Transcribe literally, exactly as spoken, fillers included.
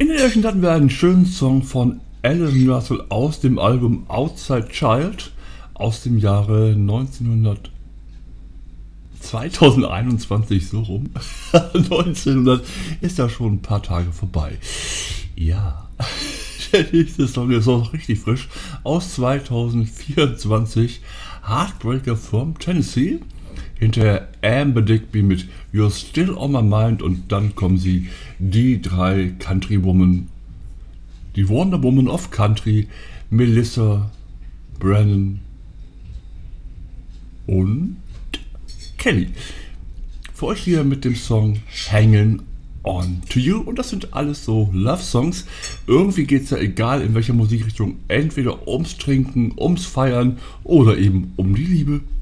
Ersten hatten wir einen schönen Song von Alan Russell aus dem Album Outside Child aus dem Jahre neunzehnhundert, zweitausendeinundzwanzig, so rum. neunzehnhundert ist ja schon ein paar Tage vorbei. Ja, der nächste Song ist auch richtig frisch aus zweitausendvierundzwanzig. Heartbreaker from Tennessee. Hinterher Amber Digby mit You're Still on My Mind und dann kommen sie, die drei Country Woman, die Wonder Woman of Country, Melissa, Brennan und Kelly. Für euch hier mit dem Song Hanging On To You, und das sind alles so Love-Songs. Irgendwie geht es ja, egal in welcher Musikrichtung, entweder ums Trinken, ums Feiern oder eben um die Liebe.